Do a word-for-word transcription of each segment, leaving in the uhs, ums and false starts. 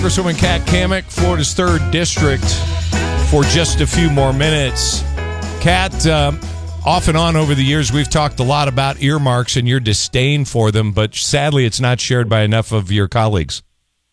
Congresswoman Kat Cammack, Florida's third district, for just a few more minutes. Kat, um, off and on over the years, we've talked a lot about earmarks and your disdain for them, but sadly it's not shared by enough of your colleagues.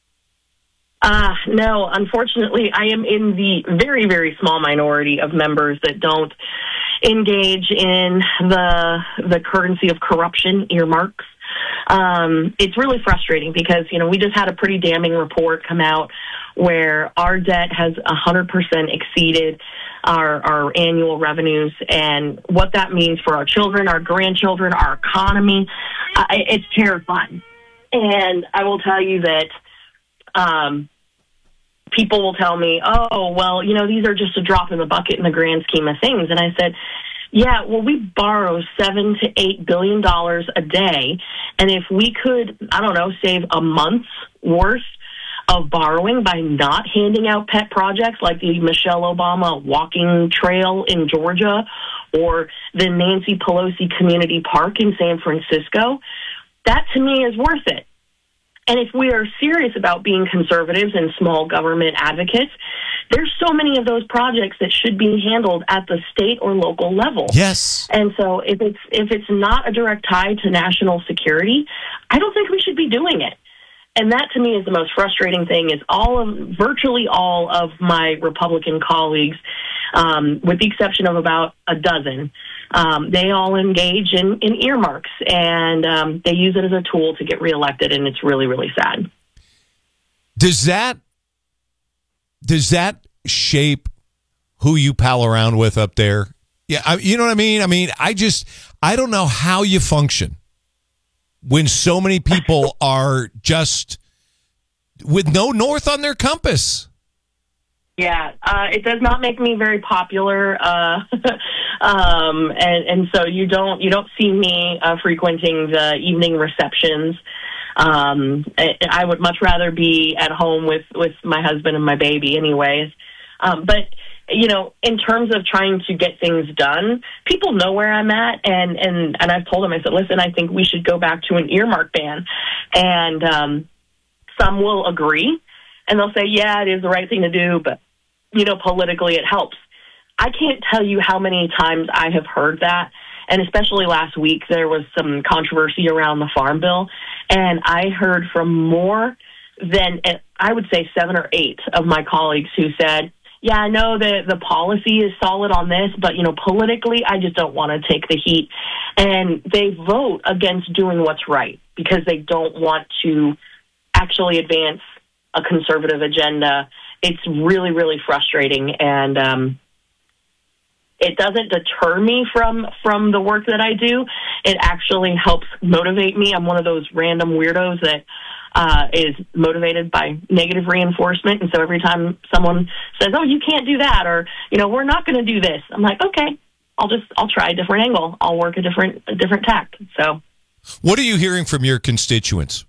Uh, no, unfortunately, I am in the very, very small minority of members that don't engage in the the currency of corruption, earmarks. Um, it's really frustrating because, you know, we just had a pretty damning report come out where our debt has one hundred percent exceeded our, our annual revenues, and what that means for our children, our grandchildren, our economy, uh, it's terrifying. And I will tell you that um, people will tell me, oh, well, you know, these are just a drop in the bucket in the grand scheme of things. And I said, yeah, well, we borrow seven to eight billion dollars a day, and if we could, I don't know, save a month's worth of borrowing by not handing out pet projects like the Michelle Obama walking trail in Georgia or the Nancy Pelosi Community Park in San Francisco, that to me is worth it. And if we are serious about being conservatives and small government advocates, there's so many of those projects that should be handled at the state or local level. Yes. And so if it's if it's not a direct tie to national security, I don't think we should be doing it. And that to me is the most frustrating thing, is all of virtually all of my Republican colleagues, um, with the exception of about a dozen, Um, they all engage in, in earmarks, and um, they use it as a tool to get reelected, and it's really, really sad. Does that does that shape who you pal around with up there? Yeah, I, you know what I mean? I mean, I just, I don't know how you function when so many people are just with no north on their compass. Yeah, uh, it does not make me very popular, uh, um, and, and so you don't you don't see me uh, frequenting the evening receptions. Um, I, I would much rather be at home with, with my husband and my baby, anyways. Um, but you know, in terms of trying to get things done, people know where I'm at, and and and I've told them, I said, listen, I think we should go back to an earmark ban, and um, some will agree, and they'll say, yeah, it is the right thing to do, but you know, politically it helps. I can't tell you how many times I have heard that, and especially last week there was some controversy around the Farm Bill, and I heard from more than, I would say, seven or eight of my colleagues who said, yeah, I know that the policy is solid on this, but, you know, politically I just don't want to take the heat. And they vote against doing what's right because they don't want to actually advance a conservative agenda. It's really, really frustrating, and um, it doesn't deter me from, from the work that I do. It actually helps motivate me. I'm one of those random weirdos that uh, is motivated by negative reinforcement, and so every time someone says, oh, you can't do that, or, you know, we're not going to do this, I'm like, okay, I'll just, I'll try a different angle. I'll work a different, a different tact. So, what are you hearing from your constituents?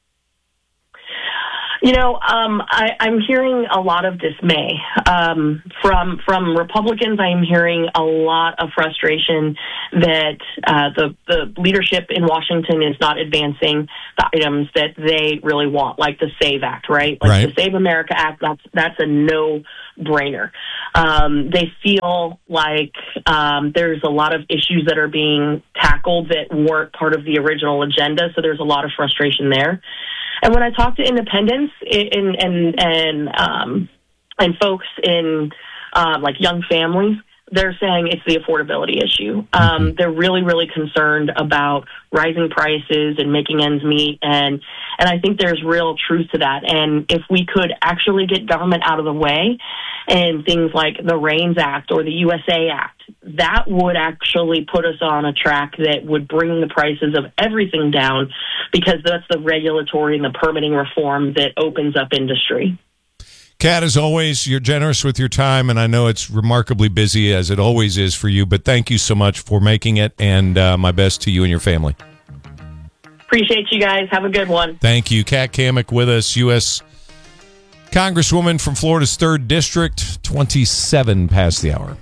You know, um, I, I'm hearing a lot of dismay um, from from Republicans. I am hearing a lot of frustration that uh, the the leadership in Washington is not advancing the items that they really want, like the SAVE Act, right? Like right. the Save America Act. That's that's a no-brainer. Um, they feel like um, there's a lot of issues that are being tackled that weren't part of the original agenda. So there's a lot of frustration there. And when I talk to independents and and and um, and folks in uh, like young families, they're saying it's the affordability issue. Um, they're really, really concerned about rising prices and making ends meet, and and I think there's real truth to that. And if we could actually get government out of the way, and things like the REINS Act or the U S A Act, that would actually put us on a track that would bring the prices of everything down, because that's the regulatory and the permitting reform that opens up industry. Kat, as always, you're generous with your time, and I know it's remarkably busy, as it always is for you, but thank you so much for making it, and uh, my best to you and your family. Appreciate you guys. Have a good one. Thank you. Kat Cammack with us, U S Congresswoman from Florida's third District, twenty-seven past the hour.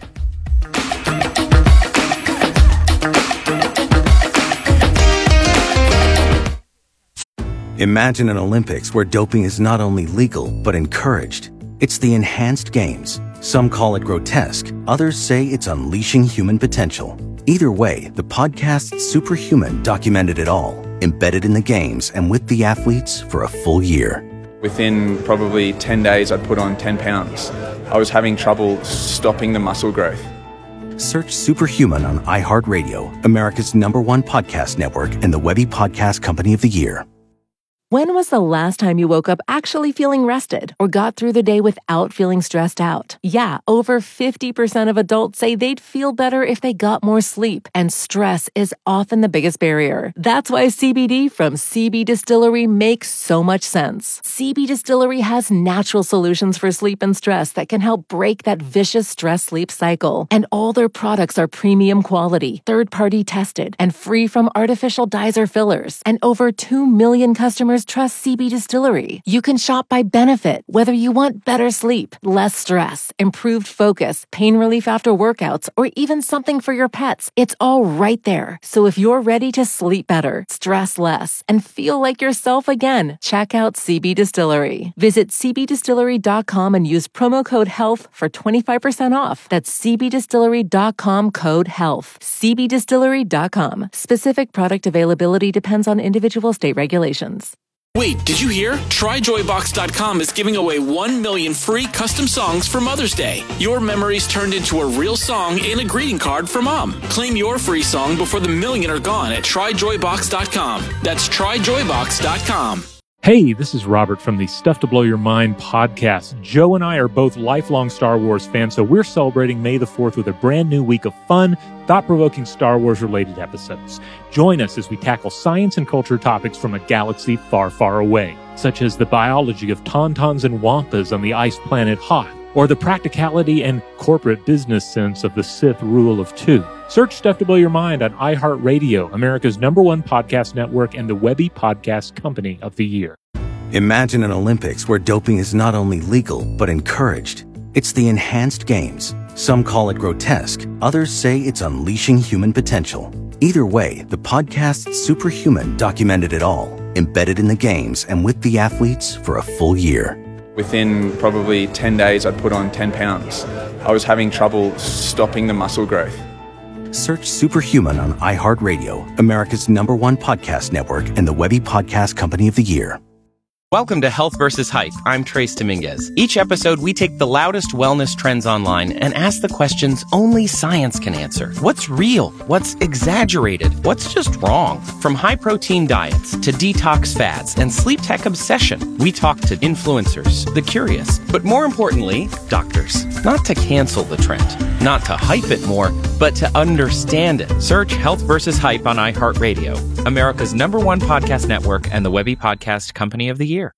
Imagine an Olympics where doping is not only legal, but encouraged. It's the enhanced games. Some call it grotesque. Others say it's unleashing human potential. Either way, the podcast Superhuman documented it all, embedded in the games and with the athletes for a full year. Within probably ten days, I'd put on ten pounds. I was having trouble stopping the muscle growth. Search Superhuman on iHeartRadio, America's number one podcast network and the Webby Podcast Company of the Year. When was the last time you woke up actually feeling rested or got through the day without feeling stressed out? Yeah, over fifty percent of adults say they'd feel better if they got more sleep, and stress is often the biggest barrier. That's why C B D from C B Distillery makes so much sense. C B Distillery has natural solutions for sleep and stress that can help break that vicious stress-sleep cycle. And all their products are premium quality, third-party tested, and free from artificial dyes or fillers. And over two million customers trust C B Distillery. You can shop by benefit, whether you want better sleep, less stress, improved focus, pain relief after workouts, or even something for your pets. It's all right there. So if you're ready to sleep better, stress less, and feel like yourself again, check out C B Distillery. Visit c b distillery dot com and use promo code HEALTH for twenty-five percent off. That's c b distillery dot com code HEALTH. c b distillery dot com. Specific product availability depends on individual state regulations. Wait, did you hear? Try joy box dot com is giving away one million free custom songs for Mother's Day. Your memories turned into a real song and a greeting card for Mom. Claim your free song before the million are gone at try joy box dot com. That's try joy box dot com. Hey, this is Robert from the Stuff to Blow Your Mind podcast. Joe and I are both lifelong Star Wars fans, so we're celebrating May the fourth with a brand new week of fun, thought-provoking Star Wars-related episodes. Join us as we tackle science and culture topics from a galaxy far, far away, such as the biology of tauntauns and wampas on the ice planet Hoth, or the practicality and corporate business sense of the Sith rule of two. Search Stuff to Blow Your Mind on iHeartRadio, America's number one podcast network and the Webby Podcast Company of the Year. Imagine an Olympics where doping is not only legal, but encouraged. It's the enhanced games. Some call it grotesque. Others say it's unleashing human potential. Either way, the podcast Superhuman documented it all, embedded in the games and with the athletes for a full year. Within probably ten days, I'd put on ten pounds. I was having trouble stopping the muscle growth. Search Superhuman on iHeartRadio, America's number one podcast network and the Webby Podcast Company of the Year. Welcome to Health versus Hype. I'm Trace Dominguez. Each episode, we take the loudest wellness trends online and ask the questions only science can answer. What's real? What's exaggerated? What's just wrong? From high-protein diets to detox fads and sleep tech obsession, we talk to influencers, the curious, but more importantly, doctors. Not to cancel the trend, not to hype it more, but to understand it. Search Health versus Hype on iHeartRadio, America's number one podcast network and the Webby Podcast Company of the Year.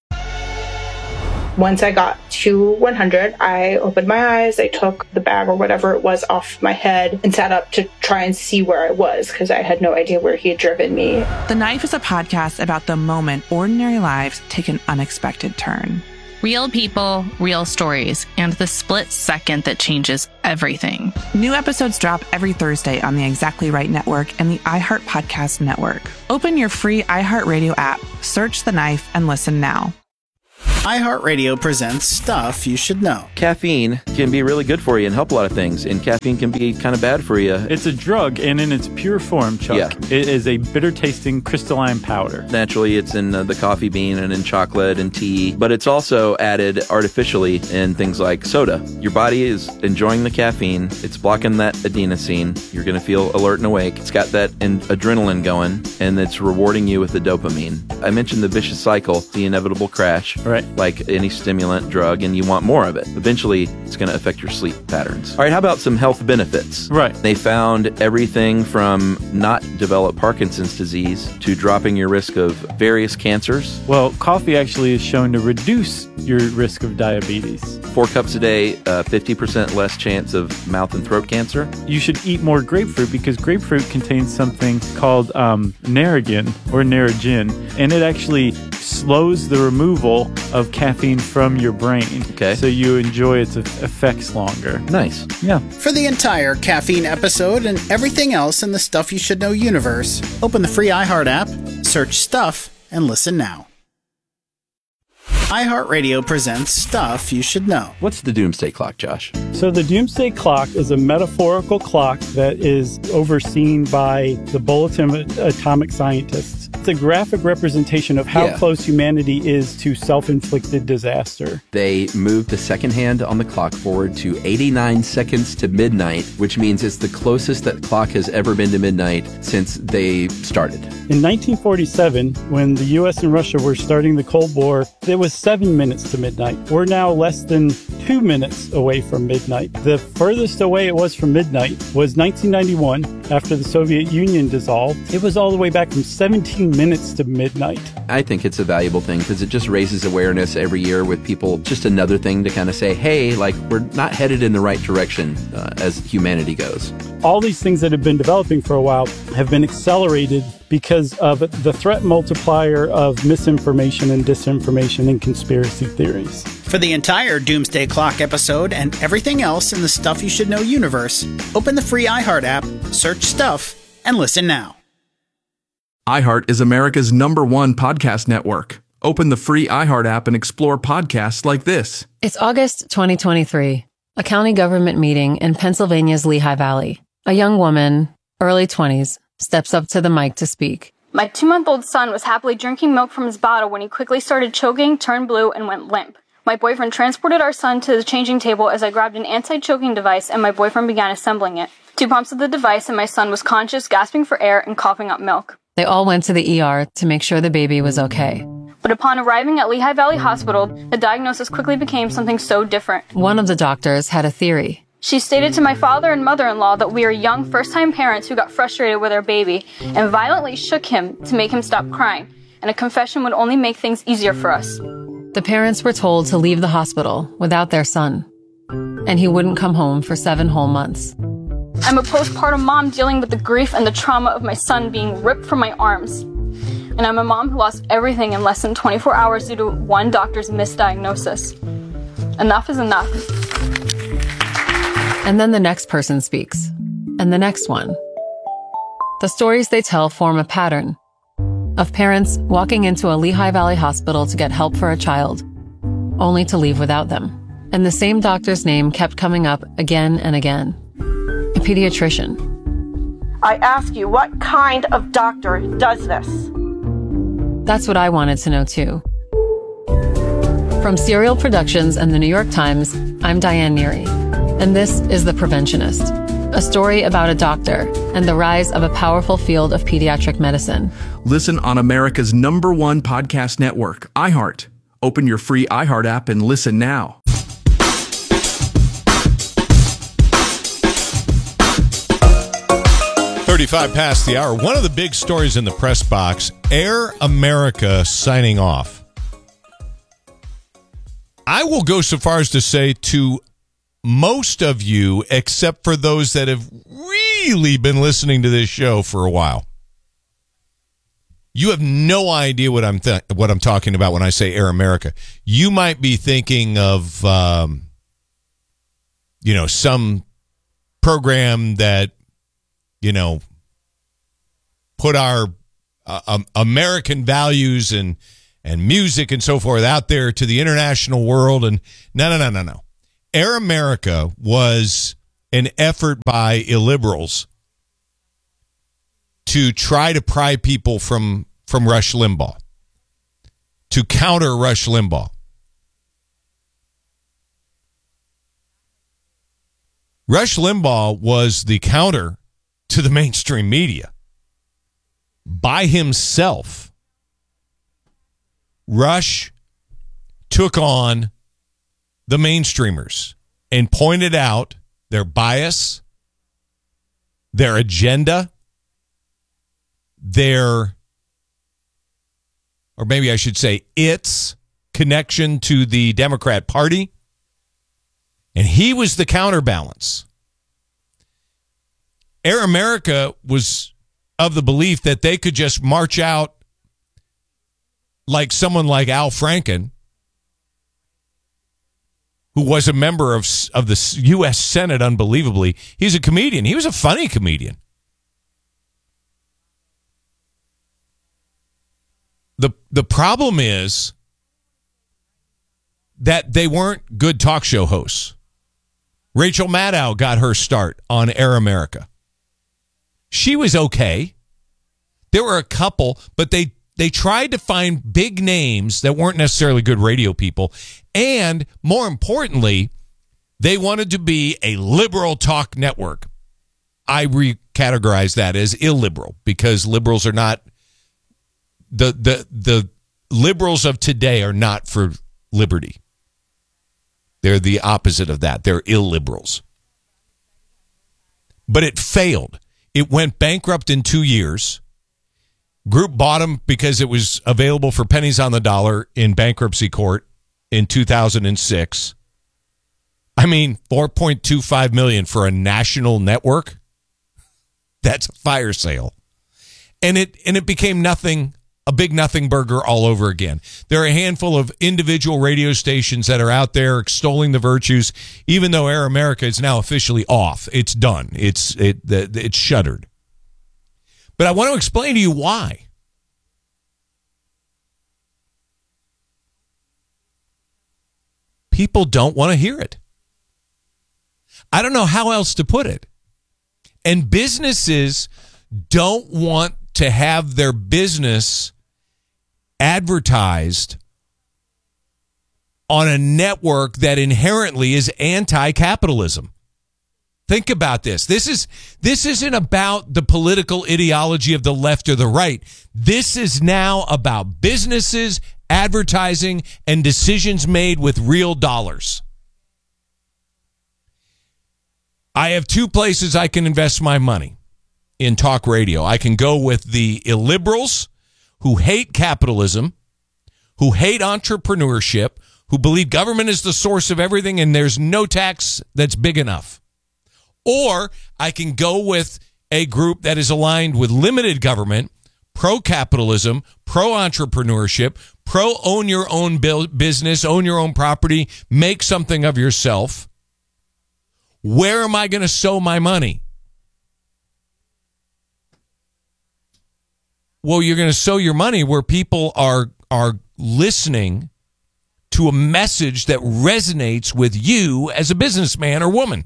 Once I got to one hundred, I opened my eyes, I took the bag or whatever it was off my head and sat up to try and see where I was because I had no idea where he had driven me. The Knife is a podcast about the moment ordinary lives take an unexpected turn. Real people, real stories, and the split second that changes everything. New episodes drop every Thursday on the Exactly Right Network and the iHeart Podcast Network. Open your free iHeartRadio app, search The Knife, and listen now. iHeartRadio presents Stuff You Should Know. Caffeine can be really good for you and help a lot of things, and caffeine can be kind of bad for you. It's a drug, and in its pure form, Chuck, yeah. It is a bitter-tasting crystalline powder. Naturally, it's in uh, the coffee bean and in chocolate and tea, but it's also added artificially in things like soda. Your body is enjoying the caffeine. It's blocking that adenosine. You're going to feel alert and awake. It's got that in- adrenaline going, and it's rewarding you with the dopamine. I mentioned the vicious cycle, the inevitable crash. Right. Like any stimulant drug, and you want more of it. Eventually, it's going to affect your sleep patterns. All right, how about some health benefits? Right. They found everything from not develop Parkinson's disease to dropping your risk of various cancers. Well, coffee actually is shown to reduce your risk of diabetes. Four cups a day, uh, fifty percent less chance of mouth and throat cancer. You should eat more grapefruit because grapefruit contains something called um, Narragin or Narragin, and it actually slows the removal of caffeine from your brain. Okay. So you enjoy its effects longer. Nice. Yeah. For the entire caffeine episode and everything else in the Stuff You Should Know universe, open the free iHeart app, search Stuff, and listen now. iHeartRadio presents Stuff You Should Know. What's the Doomsday Clock, Josh? So the Doomsday Clock is a metaphorical clock that is overseen by the Bulletin of Atomic Scientists. It's a graphic representation of how Yeah. close humanity is to self-inflicted disaster. They moved the second hand on the clock forward to eighty-nine seconds to midnight, which means it's the closest that clock has ever been to midnight since they started. In nineteen forty-seven, when the U S and Russia were starting the Cold War, it was seven minutes to midnight. We're now less than two minutes away from midnight. The furthest away it was from midnight was nineteen ninety-one, after the Soviet Union dissolved. It was all the way back from seventeen minutes to midnight. I think it's a valuable thing because it just raises awareness every year with people. Just another thing to kind of say, hey, like, we're not headed in the right direction uh, as humanity goes. All these things that have been developing for a while have been accelerated because of the threat multiplier of misinformation and disinformation and conspiracy theories. For the entire Doomsday Clock episode and everything else in the Stuff You Should Know universe, open the free iHeart app, search Stuff, and listen now. iHeart is America's number one podcast network. Open the free iHeart app and explore podcasts like this. It's August twenty twenty-three, a county government meeting in Pennsylvania's Lehigh Valley. A young woman, early twenties, steps up to the mic to speak. My two-month-old son was happily drinking milk from his bottle when he quickly started choking, turned blue, and went limp. My boyfriend transported our son to the changing table as I grabbed an anti-choking device and my boyfriend began assembling it. Two pumps of the device and my son was conscious, gasping for air, and coughing up milk. They all went to the E R to make sure the baby was okay. But upon arriving at Lehigh Valley Hospital, the diagnosis quickly became something so different. One of the doctors had a theory. She stated to my father and mother-in-law that we are young first-time parents who got frustrated with our baby and violently shook him to make him stop crying, and a confession would only make things easier for us. The parents were told to leave the hospital without their son, and he wouldn't come home for seven whole months. I'm a postpartum mom dealing with the grief and the trauma of my son being ripped from my arms. And I'm a mom who lost everything in less than twenty-four hours due to one doctor's misdiagnosis. Enough is enough. And then the next person speaks, and the next one. The stories they tell form a pattern of parents walking into a Lehigh Valley hospital to get help for a child, only to leave without them. And the same doctor's name kept coming up again and again. A pediatrician. I ask you, what kind of doctor does this? That's what I wanted to know too. From Serial Productions and the New York Times, I'm Diane Neary, and this is The Preventionist, a story about a doctor and the rise of a powerful field of pediatric medicine. Listen on America's number one podcast network, iHeart. Open your free iHeart app and listen now. thirty-five past the hour. One of the big stories in the press box, Air America signing off. I will go so far as to say to most of you, except for those that have really been listening to this show for a while, you have no idea what I'm th- what I'm talking about when I say Air America. You might be thinking of, um, you know, some program that, you know, put our uh, um, American values and and music and so forth out there to the international world. And no, no, no, no, no. Air America was an effort by illiberals to try to pry people from, from Rush Limbaugh, to counter Rush Limbaugh. Rush Limbaugh was the counter to the mainstream media. By himself, Rush took on the mainstreamers and pointed out their bias, their agenda, their, or maybe I should say its connection to the Democrat Party. And he was the counterbalance. Air America was of the belief that they could just march out like someone like Al Franken, who was a member of, of the U S Senate, unbelievably. He's a comedian. He was a funny comedian. The, the problem is that they weren't good talk show hosts. Rachel Maddow got her start on Air America. She was okay. There were a couple, but they they tried to find big names that weren't necessarily good radio people. And more importantly, they wanted to be a liberal talk network. I recategorize that as illiberal because liberals are not, the the the liberals of today are not for liberty. They're the opposite of that. They're illiberals. But it failed. It went bankrupt in two years. Group bought them because it was available for pennies on the dollar in bankruptcy court in two thousand six. I mean, four point two five million dollars for a national network. That's a fire sale. And it and it became nothing, a big nothing burger all over again. There are a handful of individual radio stations that are out there extolling the virtues, even though Air America is now officially off. It's done. It's it it's shuttered. But I want to explain to you why. People don't want to hear it. I don't know how else to put it. And businesses don't want to have their business advertised on a network that inherently is anti-capitalism. Think about this. This is this isn't about the political ideology of the left or the right. This is now about businesses, advertising, and decisions made with real dollars. I have two places I can invest my money in talk radio. I can go with the illiberals who hate capitalism, who hate entrepreneurship, who believe government is the source of everything and there's no tax that's big enough. Or I can go with a group that is aligned with limited government, pro-capitalism, pro-entrepreneurship, pro-own your own business, own your own property, make something of yourself. Where am I going to sow my money? Well, you're going to sow your money where people are are listening to a message that resonates with you as a businessman or woman.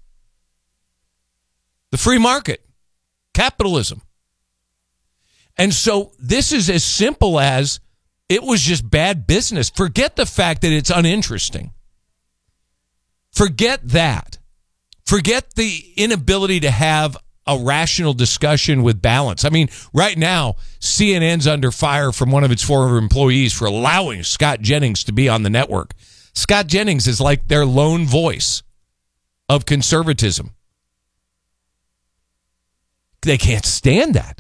The free market, capitalism. And so this is as simple as it was just bad business. Forget the fact that it's uninteresting. Forget that. Forget the inability to have a rational discussion with balance. I mean, right now, C N N's under fire from one of its former employees for allowing Scott Jennings to be on the network. Scott Jennings is like their lone voice of conservatism. They can't stand that.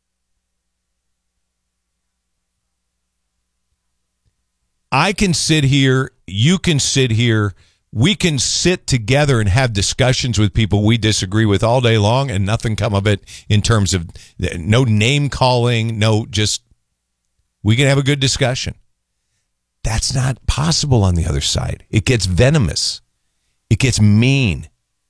I can sit here, you can sit here, we can sit together and have discussions with people we disagree with all day long and nothing come of it in terms of no name calling, no just, we can have a good discussion. That's not possible on the other side. It gets venomous. It gets mean.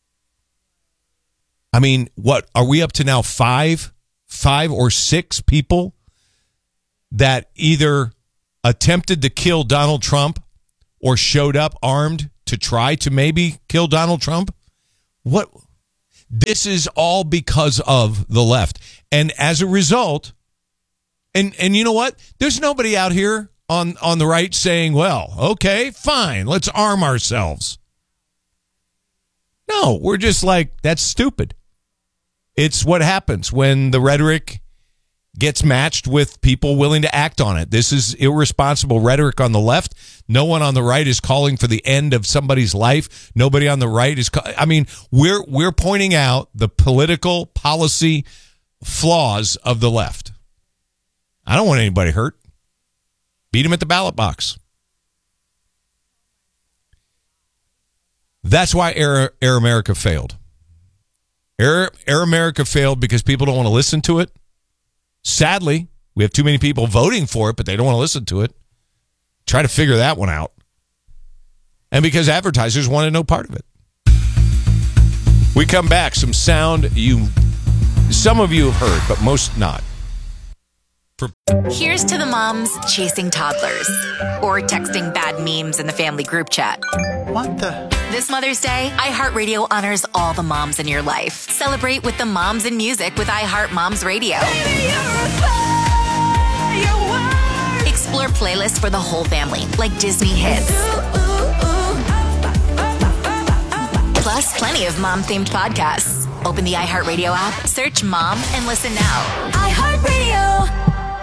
I mean, what, are we up to now five, five or six people that either attempted to kill Donald Trump or showed up armed to try to maybe kill Donald Trump? What? This is all because of the left. And as a result, and and you know what? There's nobody out here on, on the right saying, well, okay, fine, let's arm ourselves. No, we're just like, that's stupid. It's what happens when the rhetoric gets matched with people willing to act on it. This is irresponsible rhetoric on the left. No one on the right is calling for the end of somebody's life. Nobody on the right is. Ca- I mean, we're we're pointing out the political policy flaws of the left. I don't want anybody hurt. Beat them at the ballot box. That's why Air, Air America failed. Air, Air America failed because people don't want to listen to it. Sadly, we have too many people voting for it, but they don't want to listen to it. Try to figure that one out. And because advertisers wanted no part of it. We come back. Some sound you, some of you have heard, but most not. For- Here's to the moms chasing toddlers or texting bad memes in the family group chat. What the? This Mother's Day, iHeartRadio honors all the moms in your life. Celebrate with the moms in music with iHeart Moms Radio. Explore playlists for the whole family, like Disney hits. Plus, plenty of mom-themed podcasts. Open the iHeartRadio app, search Mom, and listen now. iHeartRadio.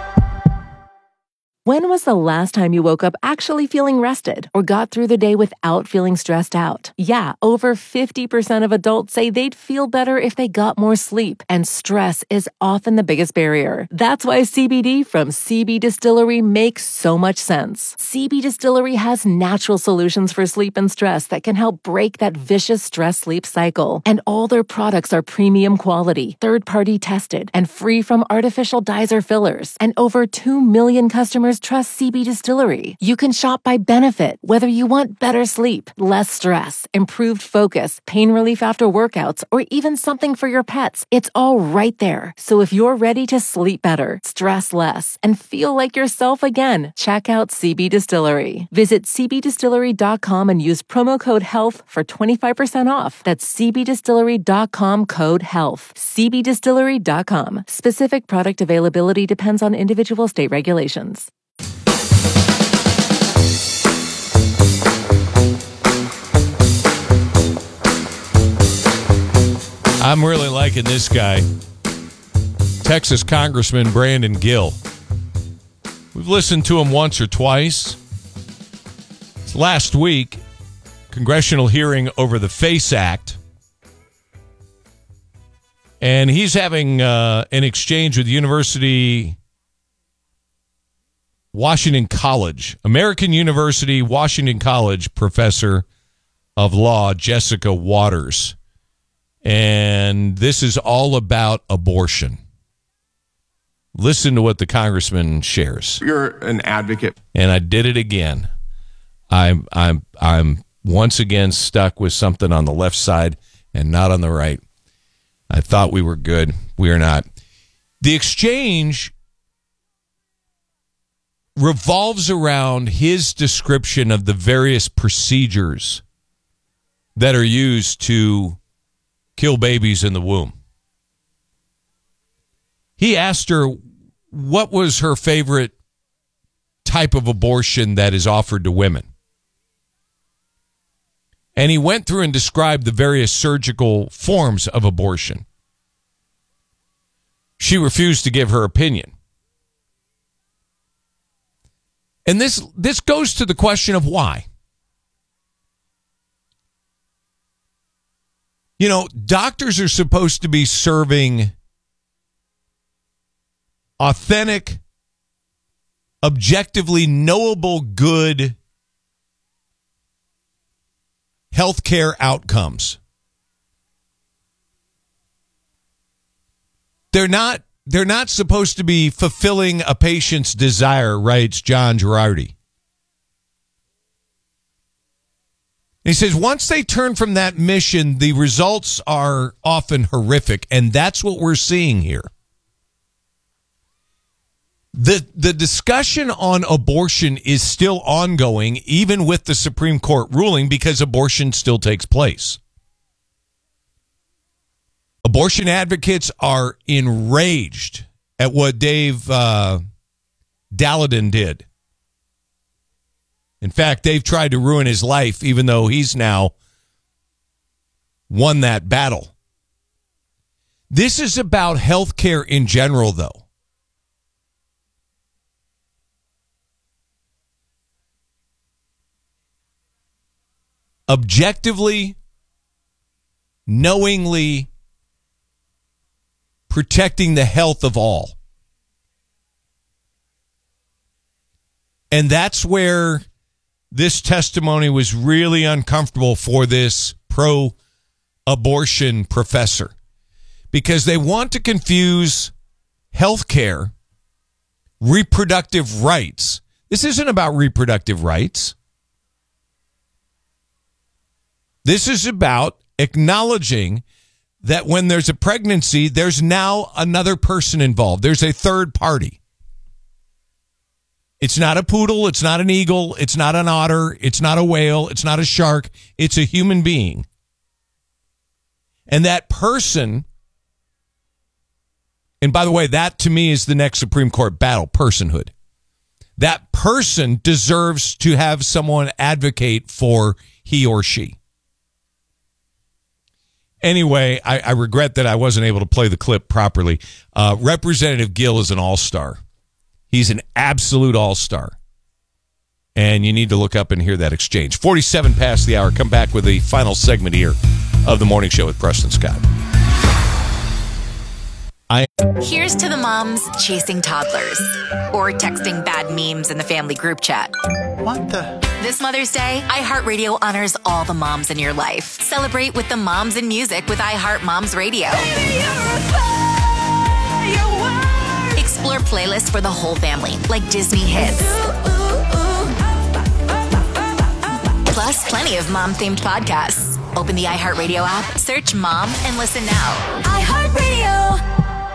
When was the last time you woke up actually feeling rested or got through the day without feeling stressed out? Yeah, over fifty percent of adults say they'd feel better if they got more sleep, and stress is often the biggest barrier. That's why C B D from C B Distillery makes so much sense. C B Distillery has natural solutions for sleep and stress that can help break that vicious stress-sleep cycle. And all their products are premium quality, third-party tested, and free from artificial dyes or fillers. And over two million customers trust C B Distillery. You can shop by benefit, whether you want better sleep, less stress, improved focus, pain relief after workouts, or even something for your pets. It's all right there. So if you're ready to sleep better, stress less, and feel like yourself again, check out C B Distillery. Visit c b distillery dot com and use promo code HEALTH for twenty-five percent off. That's c b distillery dot com code HEALTH. c b distillery dot com. Specific product availability depends on individual state regulations. I'm really liking this guy, Texas Congressman Brandon Gill. We've listened to him once or twice. Last week, congressional hearing over the FACE Act. And he's having uh, an exchange with University Washington College, American University Washington College professor of law, Jessica Waters. And this is all about abortion. Listen to what the congressman shares. You're an advocate. And I did it again. I'm I'm I'm once again stuck with something on the left side and not on the right. I thought we were good. We are not. The exchange revolves around his description of the various procedures that are used to kill babies in the womb. He asked her what was her favorite type of abortion that is offered to women. And he went through and described the various surgical forms of abortion. She refused to give her opinion. And this this goes to the question of why. You know, doctors are supposed to be serving authentic, objectively knowable good healthcare outcomes. They're not they're not supposed to be fulfilling a patient's desire, writes John Girardi. He says once they turn from that mission, the results are often horrific, and that's what we're seeing here. The the discussion on abortion is still ongoing, even with the Supreme Court ruling, because abortion still takes place. Abortion advocates are enraged at what Dave uh, Dalladen did. In fact, they've tried to ruin his life, even though he's now won that battle. This is about health care in general, though. Objectively, knowingly protecting the health of all. And that's where this testimony was really uncomfortable for this pro-abortion professor, because they want to confuse health care, reproductive rights. This isn't about reproductive rights. This is about acknowledging that when there's a pregnancy, there's now another person involved. There's a third party. It's not a poodle. It's not an eagle. It's not an otter. It's not a whale. It's not a shark. It's a human being. And that person, and by the way, that to me is the next Supreme Court battle, personhood. That person deserves to have someone advocate for he or she. Anyway, I, I regret that I wasn't able to play the clip properly. Uh, Representative Gill is an all-star. He's an absolute all-star. And you need to look up and hear that exchange. forty-seven past the hour. Come back with the final segment here of the morning show with Preston Scott. I Here's to the moms chasing toddlers or texting bad memes in the family group chat. What the? This Mother's Day, iHeartRadio honors all the moms in your life. Celebrate with the moms in music with iHeart Moms Radio. Explore playlists for the whole family, like Disney hits. Plus, plenty of mom-themed podcasts. Open the iHeartRadio app, search Mom, and listen now. iHeartRadio.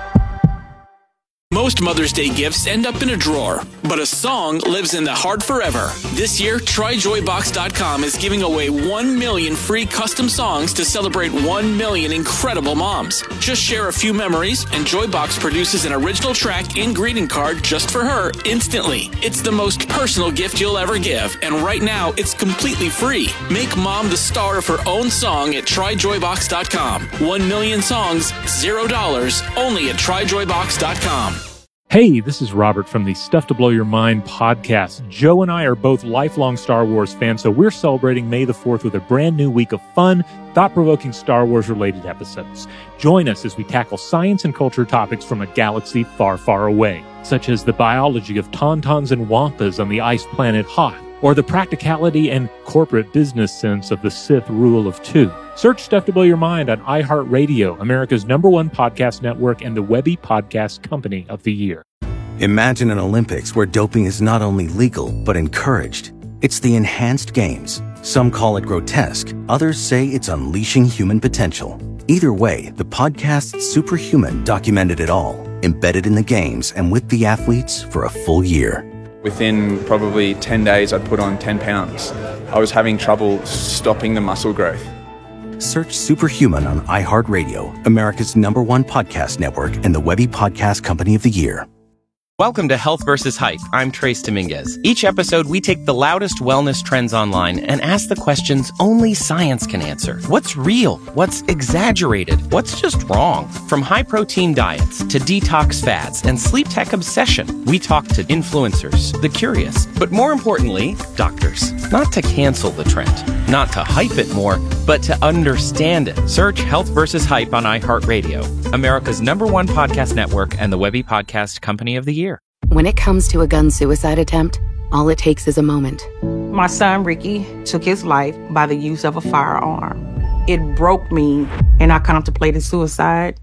Most Mother's Day gifts end up in a drawer, but a song lives in the heart forever. This year, Try Joy Box dot com is giving away one million free custom songs to celebrate one million incredible moms. Just share a few memories, and Joybox produces an original track and greeting card just for her instantly. It's the most personal gift you'll ever give, and right now, it's completely free. Make mom the star of her own song at Try Joy Box dot com. One million songs, zero dollars, only at Try Joy Box dot com. Hey, this is Robert from the Stuff to Blow Your Mind podcast. Joe and I are both lifelong Star Wars fans, so we're celebrating May the fourth with a brand new week of fun, thought-provoking Star Wars-related episodes. Join us as we tackle science and culture topics from a galaxy far, far away, such as the biology of tauntauns and wampas on the ice planet Hoth, or the practicality and corporate business sense of the Sith rule of two. Search Stuff to Blow Your Mind on iHeartRadio, America's number one podcast network and the Webby Podcast Company of the Year. Imagine an Olympics where doping is not only legal, but encouraged. It's the enhanced games. Some call it grotesque. Others say it's unleashing human potential. Either way, the podcast Superhuman documented it all, embedded in the games and with the athletes for a full year. Within probably ten days, I'd put on ten pounds. I was having trouble stopping the muscle growth. Search Superhuman on iHeartRadio, America's number one podcast network and the Webby Podcast Company of the Year. Welcome to Health versus Hype. I'm Trace Dominguez. Each episode, we take the loudest wellness trends online and ask the questions only science can answer. What's real? What's exaggerated? What's just wrong? From high-protein diets to detox fads and sleep tech obsession, we talk to influencers, the curious, but more importantly, doctors. Not to cancel the trend, not to hype it more, but to understand it. Search Health versus Hype on iHeartRadio, America's number one podcast network and the Webby Podcast Company of the Year. When it comes to a gun suicide attempt, all it takes is a moment. My son, Ricky, took his life by the use of a firearm. It broke me, and I contemplated suicide.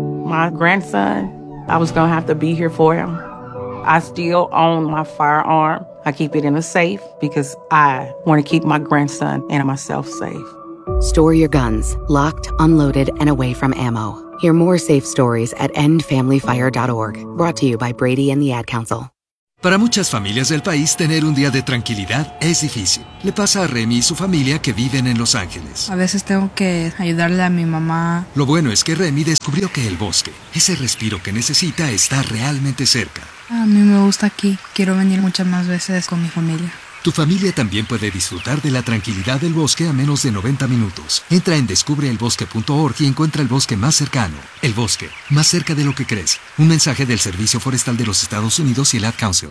My grandson, I was going to have to be here for him. I still own my firearm. I keep it in a safe because I want to keep my grandson and myself safe. Store your guns, locked, unloaded, and away from ammo. Hear more safe stories at end family fire dot org. Brought to you by Brady and the Ad Council. Para muchas familias del país, tener un día de tranquilidad es difícil. Le pasa a Remy y su familia que viven en Los Ángeles. A veces tengo que ayudarle a mi mamá. Lo bueno es que Remy descubrió que el bosque, ese respiro que necesita, está realmente cerca. A mí me gusta aquí. Quiero venir muchas más veces con mi familia. Tu familia también puede disfrutar de la tranquilidad del bosque a menos de noventa minutos. Entra en descubre el bosque punto org y encuentra el bosque más cercano. El bosque, más cerca de lo que crees. Un mensaje del Servicio Forestal de los Estados Unidos y el Ad Council.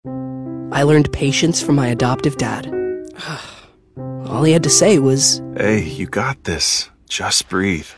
I learned patience from my adoptive dad. All he had to say was, "Hey, you got this. Just breathe."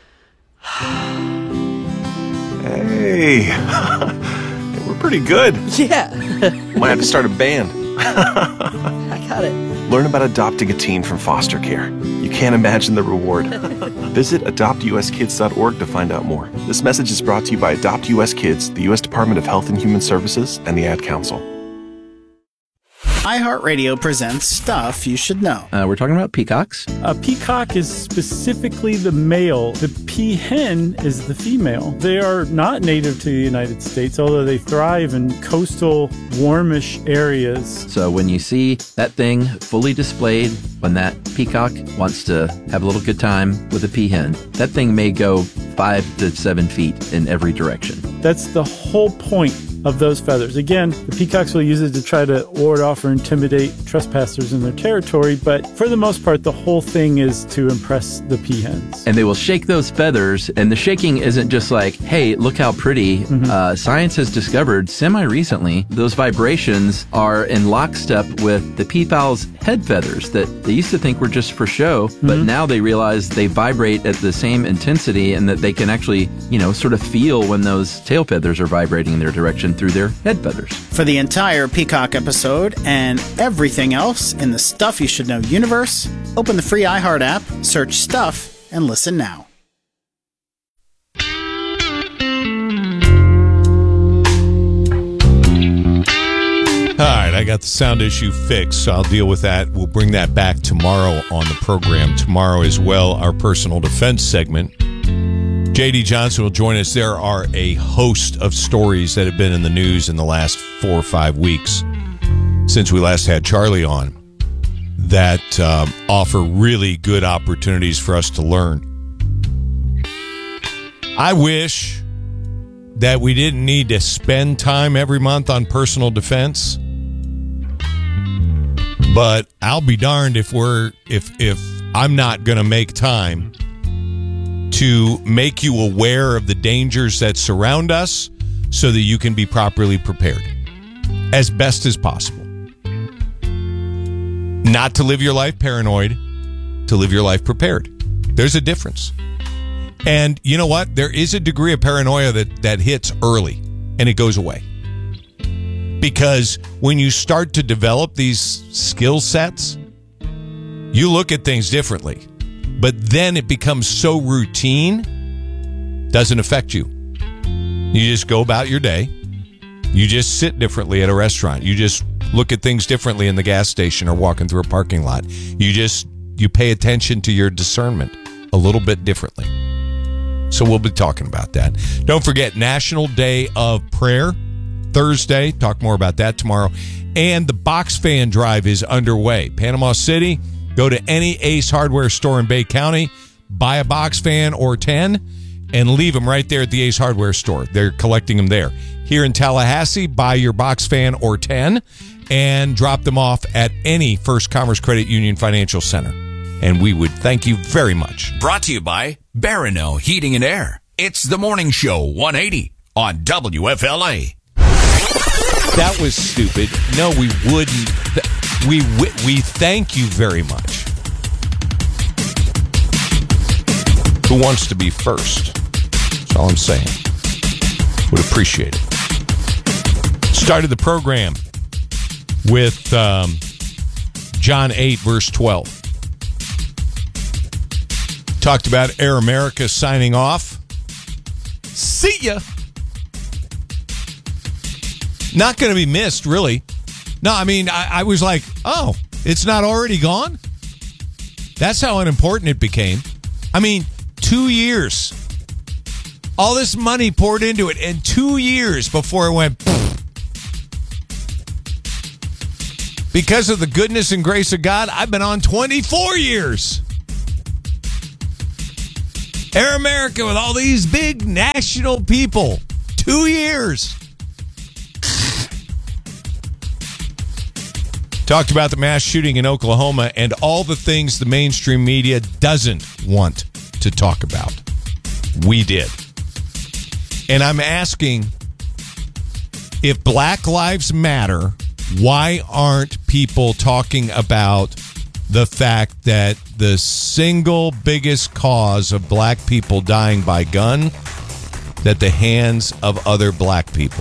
Hey, we're pretty good. Yeah. Might have to start a band. I got it. Learn about adopting a teen from foster care. You can't imagine the reward. Visit adopt u s kids dot org to find out more. This message is brought to you by Adopt U S Kids, the U S Department of Health and Human Services, and the Ad Council. iHeartRadio presents Stuff You Should Know. Uh, we're talking about peacocks. A peacock is specifically the male. The peahen is the female. They are not native to the United States, although they thrive in coastal, warmish areas. So when you see that thing fully displayed, when that peacock wants to have a little good time with a peahen, that thing may go five to seven feet in every direction. That's the whole point of those feathers. Again, the peacocks will use it to try to ward off or intimidate trespassers in their territory, but for the most part, the whole thing is to impress the peahens. And they will shake those feathers, and the shaking isn't just like, hey, look how pretty. Mm-hmm. Uh, science has discovered semi-recently those vibrations are in lockstep with the peafowl's head feathers that they used to think were just for show, mm-hmm. but now they realize they vibrate at the same intensity and that they can actually, you know, sort of feel when those tail feathers are vibrating in their direction through their head feathers. For the entire Peacock episode and everything else in the Stuff You Should Know universe, open the free iHeart app, search Stuff, and listen now. All right, I got the sound issue fixed, so I'll deal with that. We'll bring that back tomorrow on the program. Tomorrow as well, our personal defense segment. J D Johnson will join us. There are a host of stories that have been in the news in the last four or five weeks since we last had Charlie on that um, offer really good opportunities for us to learn. I wish that we didn't need to spend time every month on personal defense, but I'll be darned if we're if if I'm not going to make time to make you aware of the dangers that surround us so that you can be properly prepared as best as possible. Not to live your life paranoid, to live your life prepared. There's a difference. And you know what? There is a degree of paranoia that, that hits early and it goes away. Because when you start to develop these skill sets, you look at things differently. But then it becomes so routine, doesn't affect you. You just go about your day. You just sit differently at a restaurant. You just look at things differently in the gas station or walking through a parking lot. You just, you pay attention to your discernment a little bit differently. So we'll be talking about that. Don't forget, National Day of Prayer, Thursday. Talk more about that tomorrow. And the Box Fan Drive is underway. Panama City. Go to any Ace Hardware store in Bay County, buy a box fan or ten, and leave them right there at the Ace Hardware store. They're collecting them there. Here in Tallahassee, buy your box fan or ten and drop them off at any First Commerce Credit Union Financial Center. And we would thank you very much. Brought to you by Barano Heating and Air. It's the Morning Show one eighty on W F L A. That was stupid. No, we wouldn't. We we, we thank you very much. Who wants to be first? That's all I'm saying. Would appreciate it. Started the program with um, John eight, verse twelve. Talked about Air America signing off. See ya. Not going to be missed, really. No, I mean, I, I was like, oh, it's not already gone? That's how unimportant it became. I mean, two years. All this money poured into it, and two years before it went pfft. Because of the goodness and grace of God, I've been on twenty-four years. Air America with all these big national people. Two years. Talked about the mass shooting in Oklahoma and all the things the mainstream media doesn't want to talk about. We did. And I'm asking, if Black Lives Matter, why aren't people talking about the fact that the single biggest cause of black people dying by gun, at the hands of other black people?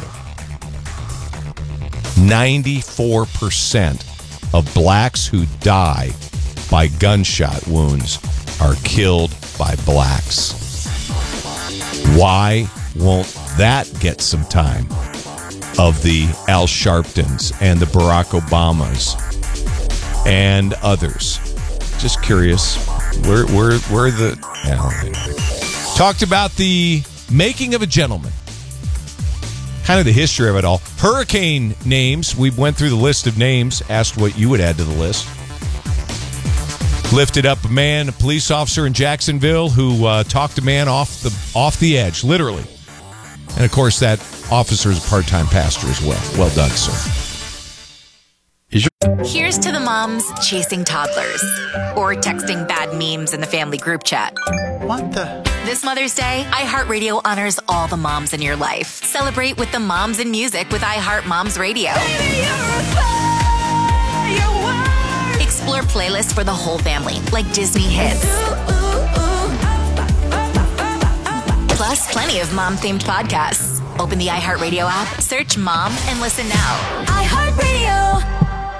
ninety-four percent of blacks who die by gunshot wounds are killed by blacks. Why won't that get some time? of the Al Sharptons and the Barack Obamas and others. Just curious, where, where, where the... Well, anyway. Talked about the making of a gentleman. Kind of the history of it all. Hurricane names. We went through the list of names, asked what you would add to the list. Lifted up a man, a police officer in Jacksonville, who uh, talked a man off the off the edge, literally. And, of course, that officer is a part-time pastor as well. Well done, sir. Here's to the moms chasing toddlers or texting bad memes in the family group chat. What the? This Mother's Day, iHeartRadio honors all the moms in your life. Celebrate with the moms in music with iHeart Moms Radio. Explore playlists for the whole family, like Disney hits. Plus, plenty of mom-themed podcasts. Open the iHeartRadio app, search Mom, and listen now. iHeartRadio.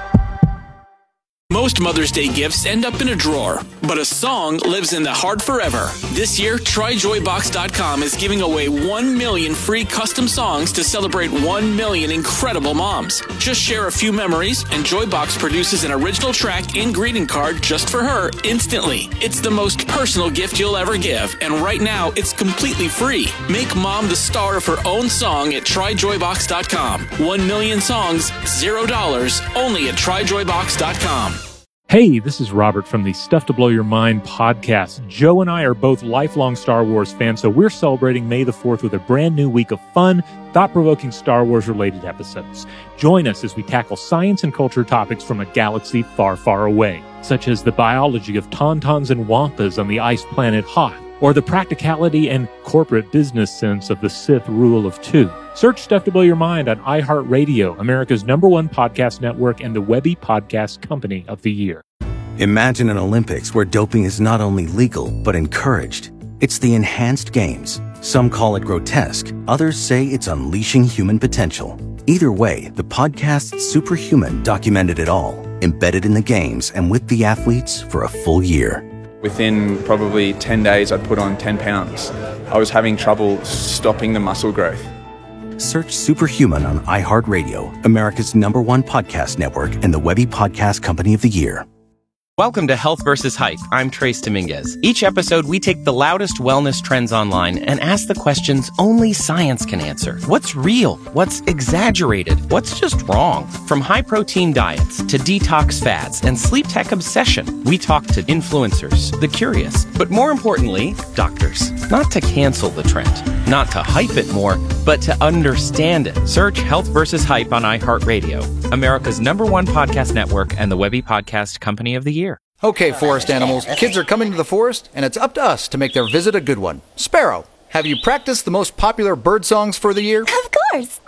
Most Mother's Day gifts end up in a drawer, but a song lives in the heart forever. This year, Try Joy Box dot com is giving away one million free custom songs to celebrate one million incredible moms. Just share a few memories, and Joybox produces an original track and greeting card just for her instantly. It's the most personal gift you'll ever give, and right now, it's completely free. Make mom the star of her own song at Try Joy Box dot com. One million songs, zero dollars, only at Try Joy Box dot com. Hey, this is Robert from the Stuff to Blow Your Mind podcast. Joe and I are both lifelong Star Wars fans, so we're celebrating May the fourth with a brand new week of fun, thought-provoking Star Wars-related episodes. Join us as we tackle science and culture topics from a galaxy far, far away, such as the biology of tauntauns and wampas on the ice planet Hoth, or the practicality and corporate business sense of the Sith rule of two. Search Stuff to Blow Your Mind on iHeartRadio, America's number one podcast network and the Webby Podcast Company of the Year. Imagine an Olympics where doping is not only legal, but encouraged. It's the enhanced games. Some call it grotesque. Others say it's unleashing human potential. Either way, the podcast Superhuman documented it all, embedded in the games and with the athletes for a full year. Within probably ten days, I'd put on ten pounds. I was having trouble stopping the muscle growth. Search Superhuman on iHeartRadio, America's number one podcast network and the Webby Podcast Company of the Year. Welcome to Health versus Hype. I'm Trace Dominguez. Each episode, we take the loudest wellness trends online and ask the questions only science can answer. What's real? What's exaggerated? What's just wrong? From high-protein diets to detox fads and sleep tech obsession, we talk to influencers, the curious, but more importantly, doctors. Not to cancel the trend, not to hype it more, but to understand it. Search Health versus Hype on iHeartRadio, America's number one podcast network and the Webby Podcast Company of the Year. Okay, forest animals, kids are coming to the forest, and it's up to us to make their visit a good one. Sparrow, have you practiced the most popular bird songs for the year? Of course.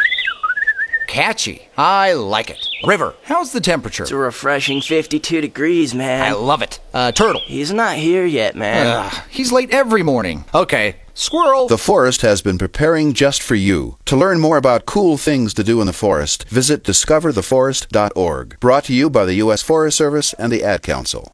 Catchy. I like it. River, how's the temperature? It's a refreshing fifty-two degrees, man. I love it. Uh, Turtle. He's not here yet, man. Ugh, he's late every morning. Okay. Squirrel. The forest has been preparing just for you. To learn more about cool things to do in the forest, visit discover the forest dot org. Brought to you by the U S Forest Service and the Ad Council.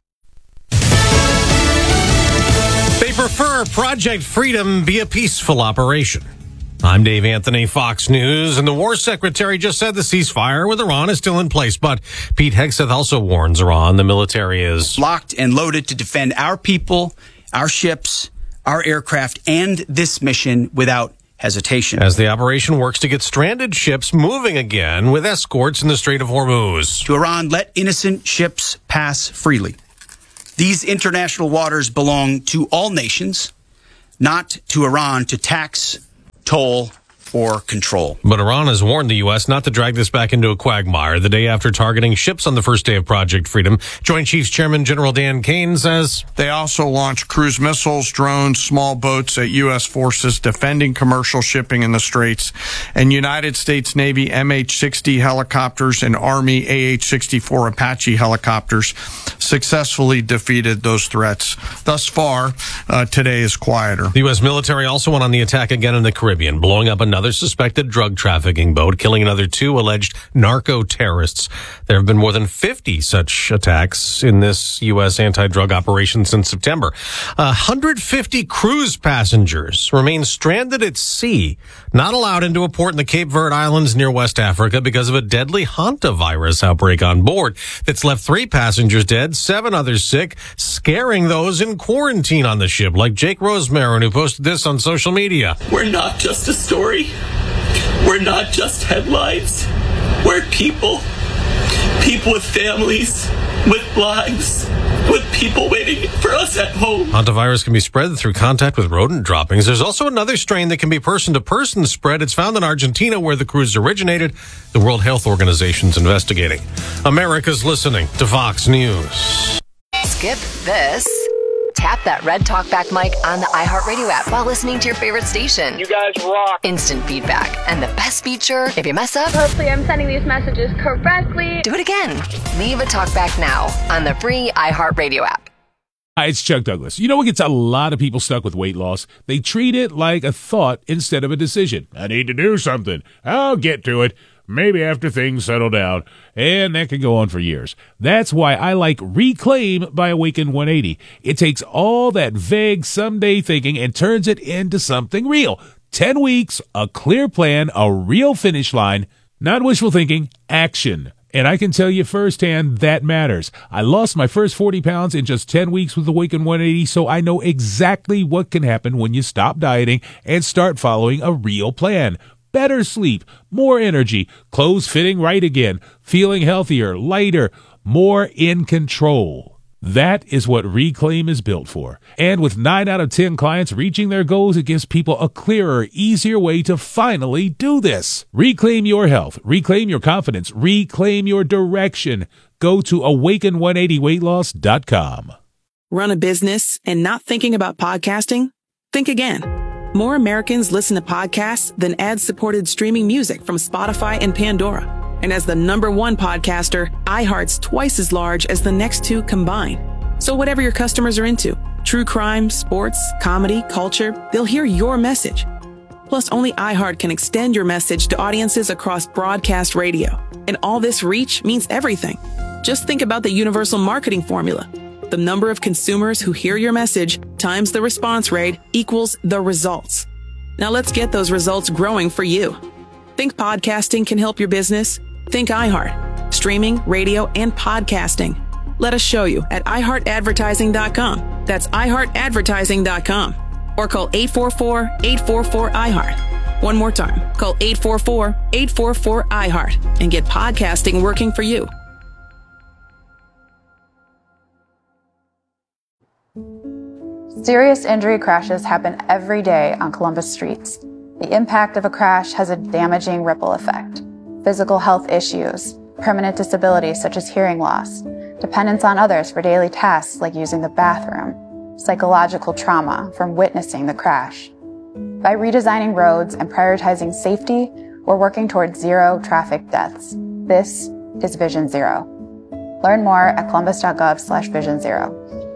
They prefer Project Freedom be a peaceful operation. I'm Dave Anthony, Fox News, and the War Secretary just said the ceasefire with Iran is still in place, but Pete Hegseth also warns Iran the military is locked and loaded to defend our people, our ships, our aircraft, and this mission without hesitation. As the operation works to get stranded ships moving again with escorts in the Strait of Hormuz. To Iran, let innocent ships pass freely. These international waters belong to all nations, not to Iran to tax, toll, or control. But Iran has warned the U S not to drag this back into a quagmire the day after targeting ships on the first day of Project Freedom. Joint Chiefs Chairman General Dan Kane says they also launched cruise missiles, drones, small boats at U S forces defending commercial shipping in the Straits, and United States Navy M H sixty helicopters and Army A H sixty-four Apache helicopters successfully defeated those threats. Thus far, uh, today is quieter. The U S military also went on the attack again in the Caribbean, blowing up a another suspected drug trafficking boat, killing another two alleged narco-terrorists. There have been more than fifty such attacks in this U S anti-drug operation since September. one hundred fifty cruise passengers remain stranded at sea, not allowed into a port in the Cape Verde Islands near West Africa because of a deadly hantavirus outbreak on board that's left three passengers dead, seven others sick, scaring those in quarantine on the ship, like Jake Rosemarin, who posted this on social media. We're not just a story. We're not just headlines. We're people. People with families, with lives, with people waiting for us at home. Hantavirus can be spread through contact with rodent droppings. There's also another strain that can be person-to-person spread. It's found in Argentina, where the cruise originated. The World Health Organization's investigating. America's listening to Fox News. Skip this. Tap that red talkback mic on the iHeartRadio app while listening to your favorite station. You guys rock. Instant feedback. And the best feature, if you mess up, hopefully I'm sending these messages correctly. Do it again. Leave a talkback now on the free iHeartRadio app. Hi, it's Chuck Douglas. You know what gets a lot of people stuck with weight loss? They treat it like a thought instead of a decision. I need to do something. I'll get to it. Maybe after things settle down. And that can go on for years. That's why I like Reclaim by Awaken one eighty. It takes all that vague someday thinking and turns it into something real. Ten weeks, a clear plan, a real finish line, not wishful thinking, action. And I can tell you firsthand that matters. I lost my first forty pounds in just ten weeks with Awaken one eighty, so I know exactly what can happen when you stop dieting and start following a real plan. Better sleep, more energy, clothes fitting right again, feeling healthier, lighter, more in control. That is what Reclaim is built for. And with nine out of ten clients reaching their goals, it gives people a clearer, easier way to finally do this. Reclaim your health. Reclaim your confidence. Reclaim your direction. Go to awaken one eighty weight loss dot com. Run a business and not thinking about podcasting? Think again. More Americans listen to podcasts than ad-supported streaming music from Spotify and Pandora. And as the number one podcaster, iHeart's twice as large as the next two combined. So whatever your customers are into, true crime, sports, comedy, culture, they'll hear your message. Plus, only iHeart can extend your message to audiences across broadcast radio. And all this reach means everything. Just think about the universal marketing formula. The number of consumers who hear your message times the response rate equals the results. Now let's get those results growing for you. Think podcasting can help your business? Think iHeart. Streaming, radio, and podcasting. Let us show you at i heart advertising dot com. That's i heart advertising dot com. Or call eight four four, eight four four, I heart. One more time. Call eight four four, eight four four, I heart and get podcasting working for you. Serious injury crashes happen every day on Columbus streets. The impact of a crash has a damaging ripple effect. Physical health issues, permanent disabilities such as hearing loss, dependence on others for daily tasks like using the bathroom, psychological trauma from witnessing the crash. By redesigning roads and prioritizing safety, we're working towards zero traffic deaths. This is Vision Zero. Learn more at columbus.gov slash vision zero.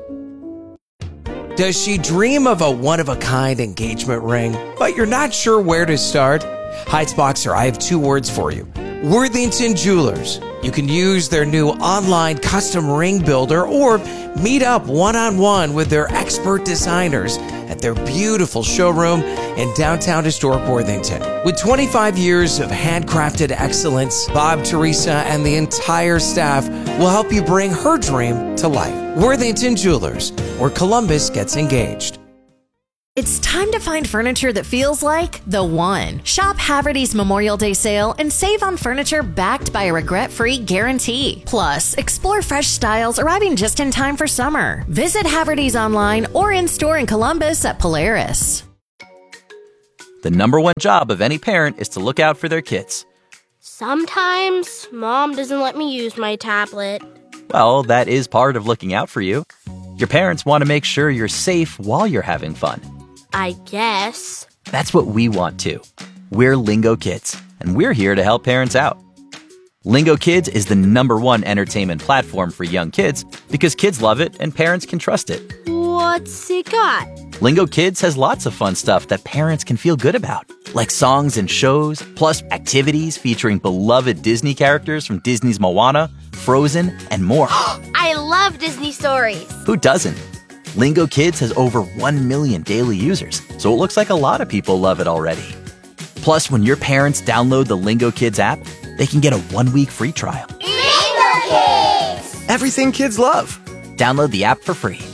Does she dream of a one-of-a-kind engagement ring, but you're not sure where to start? Heights Boxer, I have two words for you. Worthington Jewelers. You can use their new online custom ring builder or meet up one-on-one with their expert designers at their beautiful showroom in downtown historic Worthington. With twenty-five years of handcrafted excellence, Bob, Teresa, and the entire staff will help you bring her dream to life. Worthington Jewelers, where Columbus gets engaged. It's time to find furniture that feels like the one. Shop Haverty's Memorial Day sale and save on furniture backed by a regret-free guarantee. Plus, explore fresh styles arriving just in time for summer. Visit Haverty's online or in-store in Columbus at Polaris. The number one job of any parent is to look out for their kids. Sometimes Mom doesn't let me use my tablet. Well, that is part of looking out for you. Your parents want to make sure you're safe while you're having fun. I guess. That's what we want too. We're Lingo Kids, and we're here to help parents out. Lingo Kids is the number one entertainment platform for young kids because kids love it and parents can trust it. What's it got? Lingo Kids has lots of fun stuff that parents can feel good about, like songs and shows, plus activities featuring beloved Disney characters from Disney's Moana, Frozen, and more. I love Disney stories. Who doesn't? Lingo Kids has over one million daily users, so it looks like a lot of people love it already. Plus, when your parents download the Lingo Kids app, they can get a one-week free trial. Lingo Kids! Everything kids love. Download the app for free.